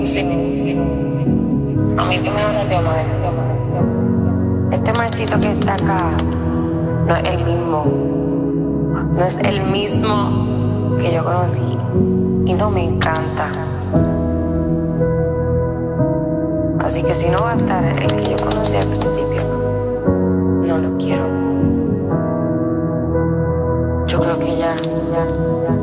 Sí, sí. A mí que me hablas de Omar. Este Marcito que está acá no es el mismo. No es el mismo que yo conocí. Y no me encanta. Así que si no va a estar el que yo conocí al principio, no lo quiero. Yo creo que ya.